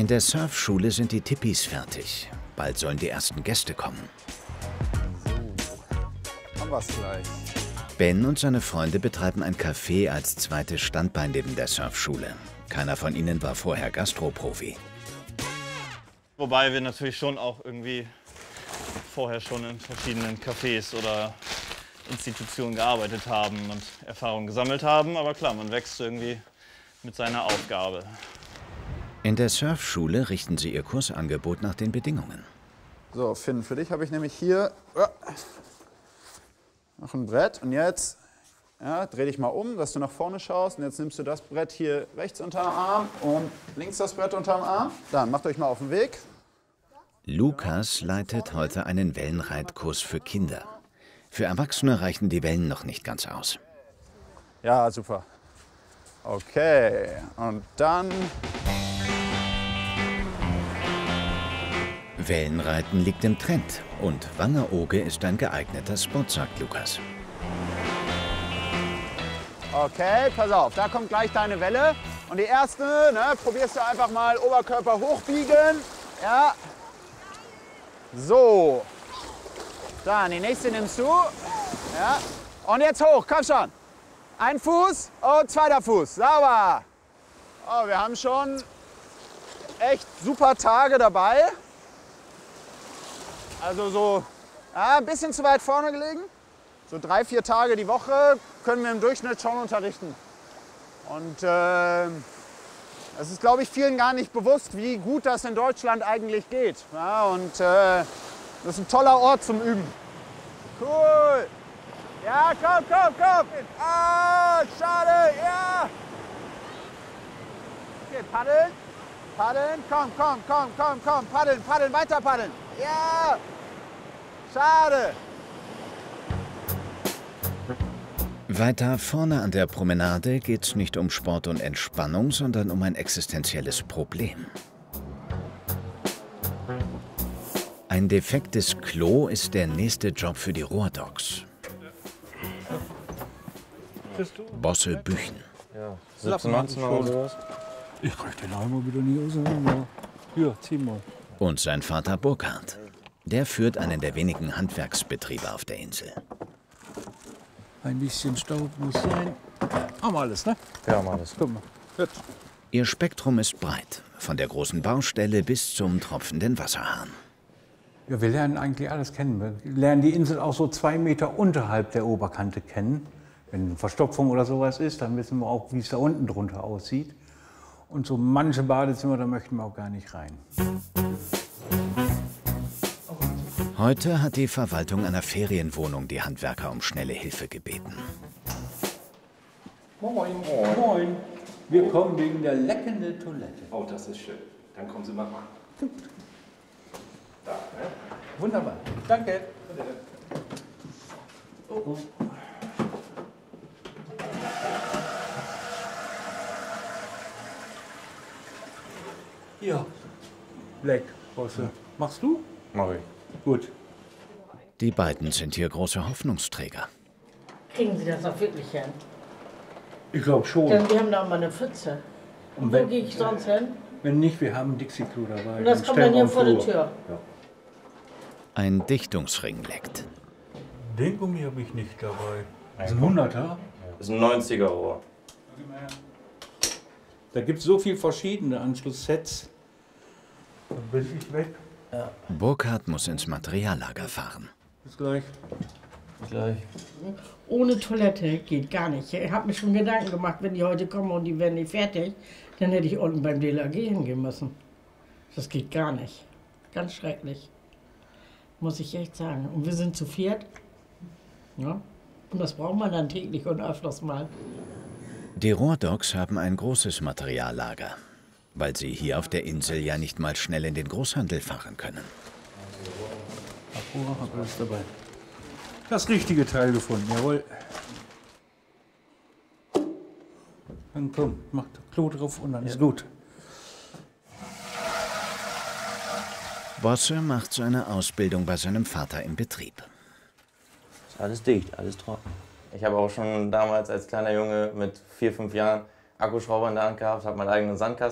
In der Surfschule sind die Tippis fertig. Bald sollen die ersten Gäste kommen. So, haben wir's gleich. Ben und seine Freunde betreiben ein Café als zweites Standbein neben der Surfschule. Keiner von ihnen war vorher Gastroprofi. Wobei wir natürlich schon auch irgendwie vorher schon in verschiedenen Cafés oder Institutionen gearbeitet haben und Erfahrungen gesammelt haben. Aber klar, man wächst irgendwie mit seiner Aufgabe. In der Surfschule richten sie ihr Kursangebot nach den Bedingungen. So, Finn, für dich habe ich nämlich hier noch ein Brett. Und jetzt dreh dich mal um, dass du nach vorne schaust. Und jetzt nimmst du das Brett hier rechts unterm Arm und links das Brett unterm Arm. Dann macht euch mal auf den Weg. Lukas leitet heute einen Wellenreitkurs für Kinder. Für Erwachsene reichen die Wellen noch nicht ganz aus. Ja, super. Okay, und dann... Wellenreiten liegt im Trend und Wangerooge ist ein geeigneter Spot, sagt Lukas. Okay, pass auf, da kommt gleich deine Welle. Und die erste, probierst du einfach mal Oberkörper hochbiegen. Ja. So. Dann die nächste nimmst du. Ja. Und jetzt hoch, komm schon. Ein Fuß und zweiter Fuß. Sauber. Oh, wir haben schon echt super Tage dabei. Also so ein bisschen zu weit vorne gelegen. So 3, 4 Tage die Woche können wir im Durchschnitt schon unterrichten. Und es ist, glaube ich, vielen gar nicht bewusst, wie gut das in Deutschland eigentlich geht. Ja, und das ist ein toller Ort zum Üben. Cool. Ja, komm, komm, komm. Ah, schade, ja. Okay, paddeln. Paddeln, komm, komm, komm, komm, komm. Paddeln, paddeln, weiter paddeln. Ja. Schade. Weiter vorne an der Promenade geht's nicht um Sport und Entspannung, sondern um ein existenzielles Problem. Ein defektes Klo ist der nächste Job für die Rohrdogs. Bosse Büchen. Ja, 17, 19 oder sowas. Ich krieg den Eimer wieder nie auseinander. Hier, zieh mal. Und sein Vater Burkhard. Der führt einen der wenigen Handwerksbetriebe auf der Insel. Ein bisschen Staub muss sein. Haben wir alles, ne? Ja, haben wir alles. Guck mal. Gut. Ihr Spektrum ist breit, von der großen Baustelle bis zum tropfenden Wasserhahn. Ja, wir lernen eigentlich alles kennen. Wir lernen die Insel auch so 2 Meter unterhalb der Oberkante kennen. Wenn eine Verstopfung oder sowas ist, dann wissen wir auch, wie es da unten drunter aussieht. Und so manche Badezimmer, da möchten wir auch gar nicht rein. Heute hat die Verwaltung einer Ferienwohnung die Handwerker um schnelle Hilfe gebeten. Moin, moin. Moin. Wir kommen wegen der leckenden Toilette. Oh, das ist schön. Dann kommen Sie mal rein. Gut. Da, ne? Wunderbar. Danke. Oh. Ja. Leck, Bosse. Machst du? Mach ich. Gut. Die beiden sind hier große Hoffnungsträger. Kriegen Sie das auch wirklich hin? Ich glaube schon. Denn wir haben da mal eine Pfütze. Und wo gehe ich sonst hin? Wenn nicht, wir haben ein Dixie-Klo dabei. Und das kommt dann hier vor der Tür. Ja. Ein Dichtungsring leckt. Den Gummi habe ich nicht dabei. Das ist ein 100er. Das ist ein 90er Rohr. Da gibt es so viele verschiedene Anschlusssets. Dann bin ich weg. Ja. Burkhard muss ins Materiallager fahren. Bis gleich. Bis gleich. Ohne Toilette geht gar nicht. Ich habe mir schon Gedanken gemacht, wenn die heute kommen und die werden nicht fertig, dann hätte ich unten beim DLRG hingehen müssen. Das geht gar nicht. Ganz schrecklich. Muss ich echt sagen. Und wir sind zu viert. Ja. Und das braucht man dann täglich und öfters mal. Die Rohrdogs haben ein großes Materiallager, weil sie hier auf der Insel ja nicht mal schnell in den Großhandel fahren können. Akku, hab alles dabei. Das richtige Teil gefunden, jawohl. Dann komm, mach das Klo drauf und dann ist gut. Bosse macht seine Ausbildung bei seinem Vater im Betrieb. Ist alles dicht, alles trocken. Ich habe auch schon damals als kleiner Junge mit 4, 5 Jahren Akkuschrauber in der Hand gehabt, habe meinen eigenen Sandkasten